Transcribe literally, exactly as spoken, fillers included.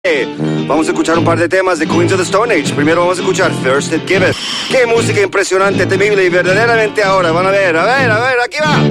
Vamos a escuchar un par de temas de Queens of the Stone Age. Primero vamos a escuchar Thirsted Give It. Qué música impresionante, temible y verdaderamente ahora. Van a ver, a ver, a ver, aquí va.